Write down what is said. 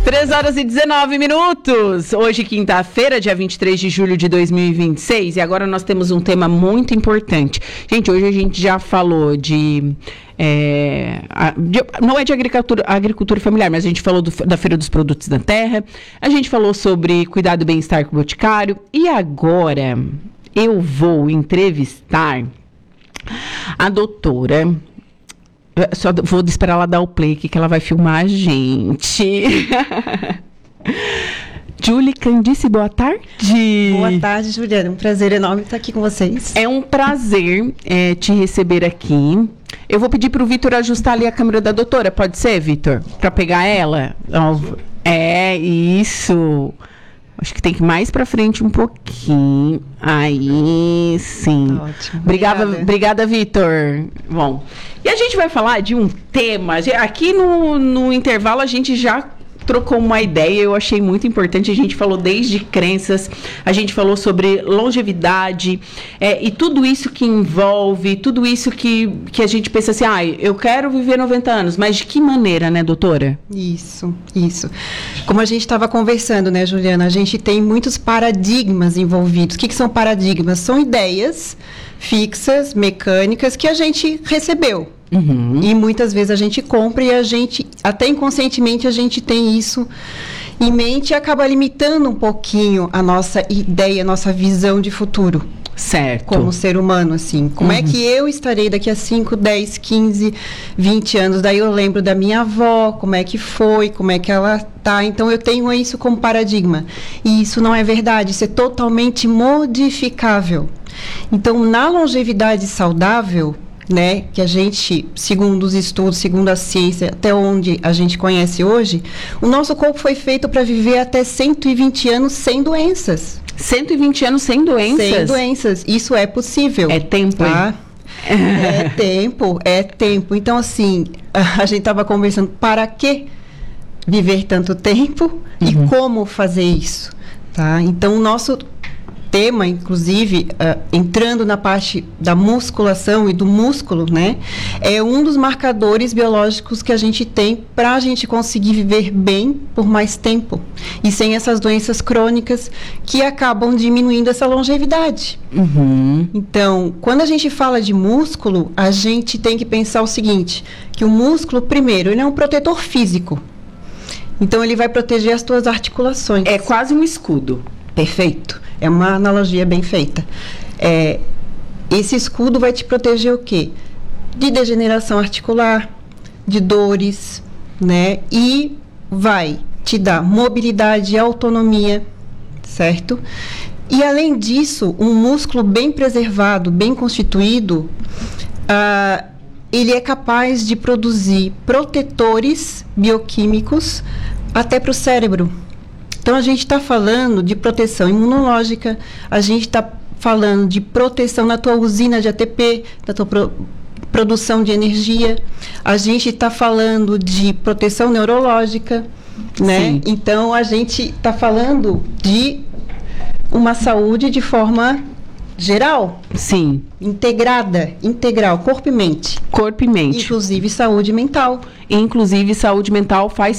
3h19. Hoje, quinta-feira, dia 23 de julho de 2026. E agora nós temos um tema muito importante. Gente, hoje a gente já falou não é de agricultura familiar, mas a gente falou da Feira dos Produtos da Terra. A gente falou sobre cuidado e bem-estar com o Boticário. E agora eu vou entrevistar a doutora... Só vou esperar ela dar o play aqui, que ela vai filmar a gente. Julie Candice, boa tarde. Boa tarde, Juliana. Um prazer enorme estar aqui com vocês. É um prazer te receber aqui. Eu vou pedir para o Vitor ajustar ali a câmera da doutora. Pode ser, Vitor? Para pegar ela? É, isso. Acho que tem que ir mais para frente um pouquinho. Aí, sim. Ótimo. Obrigada, Vitor. Bom, e a gente vai falar de um tema. Aqui no intervalo a gente já trocou uma ideia, eu achei muito importante. A gente falou desde crenças, a gente falou sobre longevidade, e tudo isso que envolve, tudo isso que a gente pensa assim, eu quero viver 90 anos, mas de que maneira, né, doutora? Isso. Como a gente estava conversando, né, Juliana, a gente tem muitos paradigmas envolvidos. O que são paradigmas? São ideias fixas, mecânicas, que a gente recebeu. Uhum. E muitas vezes a gente compra e a gente, até inconscientemente, a gente tem isso em mente e acaba limitando um pouquinho a nossa ideia, a nossa visão de futuro. Certo. Como ser humano, assim. Como é que eu estarei daqui a 5, 10, 15, 20 anos? Daí eu lembro da minha avó, como é que foi, como é que ela tá. Então eu tenho isso como paradigma. E isso não é verdade, isso é totalmente modificável. Então, na longevidade saudável, né, que a gente, segundo os estudos, segundo a ciência, até onde a gente conhece hoje, o nosso corpo foi feito para viver até 120 anos sem doenças. 120 anos sem doenças? Sem doenças. Isso é possível. É tempo, tá? É tempo. Então, assim, a gente estava conversando, para que viver tanto tempo e como fazer isso, tá? Então, o nosso tema, inclusive, entrando na parte da musculação e do músculo, né, é um dos marcadores biológicos que a gente tem para a gente conseguir viver bem por mais tempo e sem essas doenças crônicas que acabam diminuindo essa longevidade. Então, quando a gente fala de músculo, a gente tem que pensar o seguinte, que o músculo, primeiro, ele é um protetor físico. Então, ele vai proteger as tuas articulações. É quase um escudo. Perfeito. É uma analogia bem feita. Esse escudo vai te proteger o quê? De degeneração articular, de dores, né? E vai te dar mobilidade e autonomia, certo? E, além disso, um músculo bem preservado, bem constituído, ele é capaz de produzir protetores bioquímicos até para o cérebro. Então, a gente está falando de proteção imunológica, a gente está falando de proteção na tua usina de ATP, na tua produção de energia, a gente está falando de proteção neurológica, né? Sim. Então, a gente está falando de uma saúde de forma geral. Sim. Integral, corpo e mente. Corpo e mente. Inclusive saúde mental. Inclusive saúde mental faz